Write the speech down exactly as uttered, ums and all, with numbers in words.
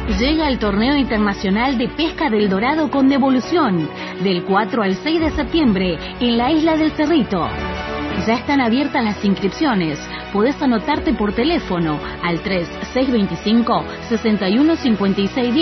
Llega el Torneo Internacional de Pesca del Dorado con devolución, del cuatro al seis de septiembre, en la isla del Cerrito. Ya están abiertas las inscripciones. Podés anotarte por teléfono al tres seis dos cinco, seis uno cinco seis uno cero